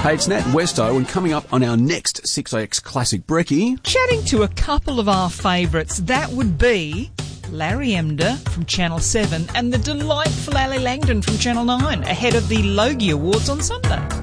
Hey, it's Nat Westo, and coming up on our next 6AX Classic Brekkie, chatting to a couple of our favourites. That would be Larry Emder from Channel 7 and the delightful Ali Langdon from Channel 9 ahead of the Logie Awards on Sunday.